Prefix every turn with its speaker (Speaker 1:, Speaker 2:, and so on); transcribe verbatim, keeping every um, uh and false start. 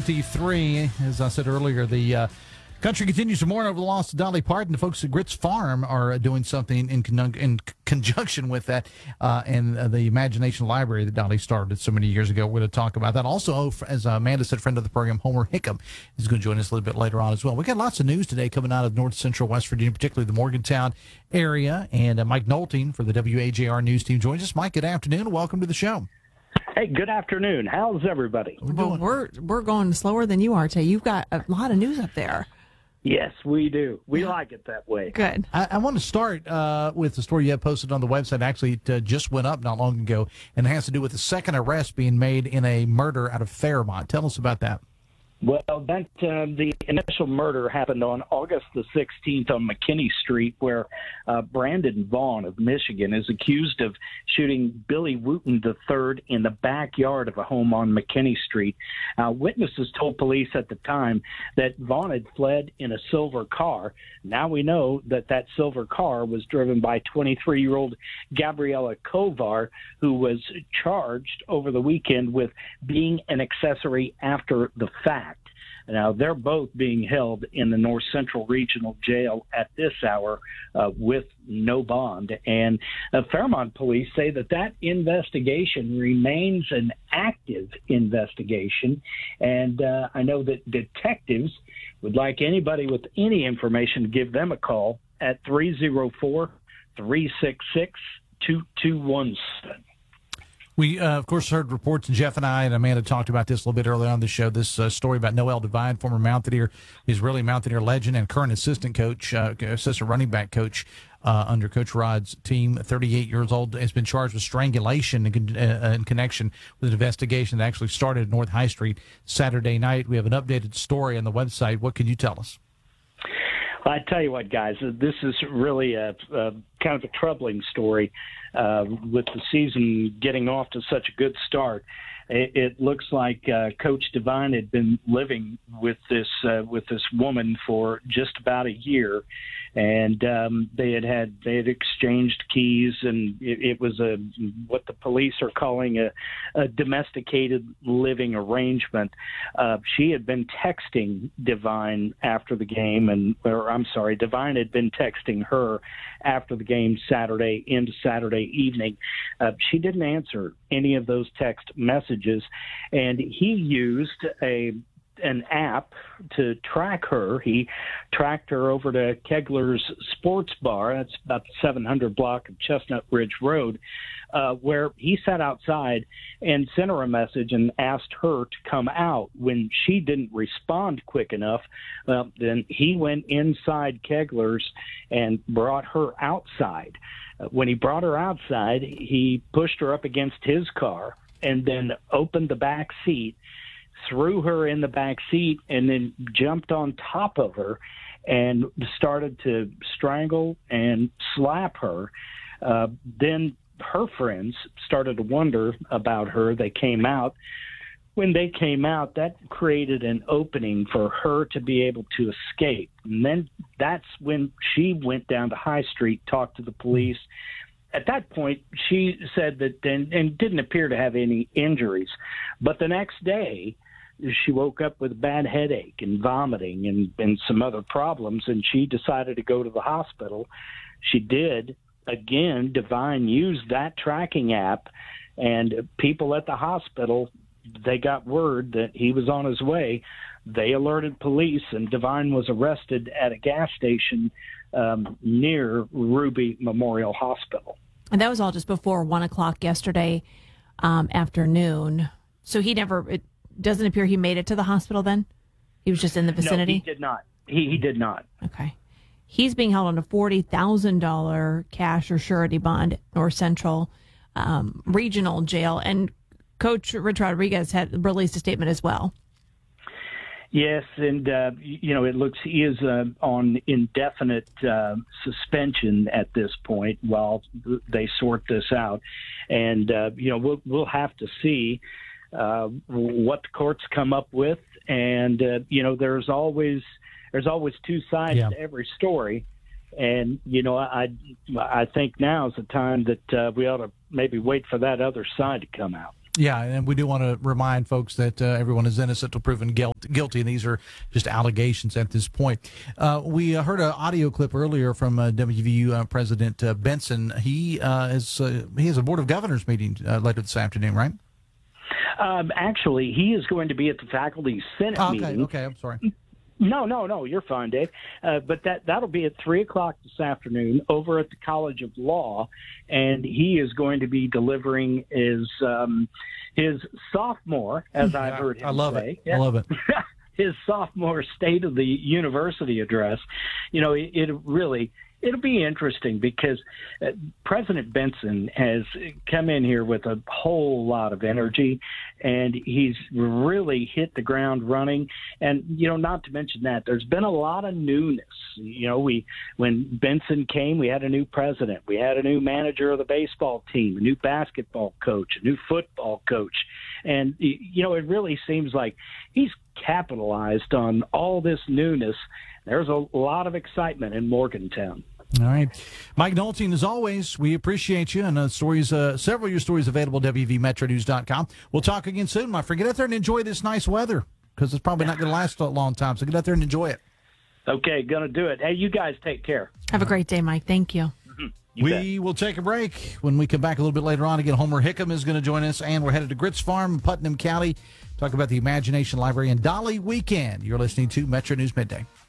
Speaker 1: twenty-three. As I said earlier, the uh, country continues to mourn over the loss of Dolly Parton. The folks at Grits Farm are doing something in, con- in conjunction with that, uh, and uh, the Imagination Library that Dolly started so many years ago. We're going to talk about that. Also, as Amanda said, friend of the program, Homer Hickam, is going to join us a little bit later on as well. We got lots of news today coming out of North Central West Virginia, particularly the Morgantown area, and uh, Mike Nolting for the W A J R News Team joins us. Mike, good afternoon. Welcome to the show.
Speaker 2: Hey, good afternoon. How's everybody?
Speaker 1: We're
Speaker 3: well, we're we're going slower than you are, Tay. You've got a lot of news up there.
Speaker 2: Yes, we do. We like it that way.
Speaker 3: Good.
Speaker 1: I, I want to start uh, with the story you have posted on the website. Actually, it uh, just went up not long ago, and it has to do with the second arrest being made in a murder out of Fairmont. Tell us about that.
Speaker 2: Well, that uh, the initial murder happened on August the sixteenth on McKinney Street, where uh, Brandon Vaughn of Michigan is accused of shooting Billy Wooten the third in the backyard of a home on McKinney Street. Uh, witnesses told police at the time that Vaughn had fled in a silver car. Now we know that that silver car was driven by twenty-three-year-old Gabriella Kovar, who was charged over the weekend with being an accessory after the fact. Now, they're both being held in the North Central Regional Jail at this hour uh, with no bond. And uh, Fairmont police say that that investigation remains an active investigation. And uh, I know that detectives would like anybody with any information to give them a call at three oh four, three six six, two two one seven.
Speaker 1: We, uh, of course, heard reports, and Jeff and I and Amanda talked about this a little bit earlier on the show, this uh, story about Noel Devine, former Mountaineer, Israeli Mountaineer legend and current assistant coach, uh, assistant running back coach uh, under Coach Rod's team, thirty-eight years old, has been charged with strangulation in, uh, in connection with an investigation that actually started at North High Street Saturday night. We have an updated story on the website. What can you tell us?
Speaker 2: I tell you what, guys, this is really a, a kind of a troubling story. Uh, with the season getting off to such a good start, it, it looks like uh, Coach Devine had been living with this uh, with this woman for just about a year, and um, they had had they had exchanged keys, and it, it was a what the police are calling a, a domesticated living arrangement. Uh, she had been texting Devine after the game, and or I'm sorry, Devine had been texting her after the game Saturday into Saturday evening. Uh, she didn't answer any of those text messages, and he used a an app to track her. He tracked her over to Kegler's Sports Bar. That's about the seven hundred block of Chestnut Ridge Road, uh, where he sat outside and sent her a message and asked her to come out. When she didn't respond quick enough, uh, then he went inside Kegler's and brought her outside. Uh, when he brought her outside, he pushed her up against his car and then opened the back seat, threw her in the back seat, and then jumped on top of her and started to strangle and slap her. Uh, then her friends started to wonder about her. They came out. When they came out, that created an opening for her to be able to escape. And then that's when she went down to High Street, talked to the police. At that point, she said that, and, and didn't appear to have any injuries. But the next day, she woke up with a bad headache and vomiting and, and some other problems, and she decided to go to the hospital. She did. Again, Devine used that tracking app, and people at the hospital, they got word that he was on his way. They alerted police, and Devine was arrested at a gas station um, near Ruby Memorial Hospital.
Speaker 3: And that was all just before one o'clock yesterday um, afternoon. So he never, it doesn't appear he made it to the hospital then? He was just in the vicinity?
Speaker 2: No, he did not. He, he did not.
Speaker 3: Okay. He's being held on a forty thousand dollars cash or surety bond at North Central um, Regional Jail. And Coach Rich Rodriguez had released a statement as well.
Speaker 2: Yes, and, uh, you know, it looks he is uh, on indefinite uh, suspension at this point while they sort this out. And, uh, you know, we'll, we'll have to see uh, what the courts come up with. And, uh, you know, there's always there's always two sides yeah. to every story. And, you know, I I think now is the time that uh, we ought to maybe wait for that other side to come out.
Speaker 1: Yeah, and we do want to remind folks that uh, everyone is innocent until proven guilt, guilty, and these are just allegations at this point. Uh, we uh, heard an audio clip earlier from uh, W V U uh, President uh, Benson. He uh, is uh, he has a Board of Governors meeting uh, later this afternoon, right?
Speaker 2: Um, actually, he is going to be at the Faculty Senate
Speaker 1: Oh, okay,
Speaker 2: meeting.
Speaker 1: okay, I'm sorry.
Speaker 2: No, no, no, you're fine, Dave. Uh, but that, that'll be at three o'clock this afternoon over at the College of Law, and he is going to be delivering his um, his sophomore, as I've heard him
Speaker 1: I love
Speaker 2: say.
Speaker 1: it. I love it.
Speaker 2: His sophomore State of the University address. You know, it, it really... It'll be interesting because uh, President Benson has come in here with a whole lot of energy, and he's really hit the ground running. And, you know, not to mention that, there's been a lot of newness. You know, we when Benson came, we had a new president. We had a new manager of the baseball team, a new basketball coach, a new football coach. And, you know, it really seems like he's capitalized on all this newness. There's a lot of excitement in Morgantown.
Speaker 1: All right. Mike Nolting, as always, we appreciate you. And uh, stories, uh, several of your stories available at W V Metro News dot com. We'll talk again soon, my friend. Get out there and enjoy this nice weather because it's probably not going to last a long time. So get out there and enjoy it.
Speaker 2: Okay, going to do it. Hey, you guys take care.
Speaker 3: Have a great day, Mike. Thank you.
Speaker 2: Mm-hmm. You
Speaker 1: we
Speaker 2: bet.
Speaker 1: will take a break. When we come back a little bit later on, again, Homer Hickam is going to join us, and we're headed to Grits Farm, Putnam County, talk about the Imagination Library and Dolly Weekend. You're listening to Metro News Midday.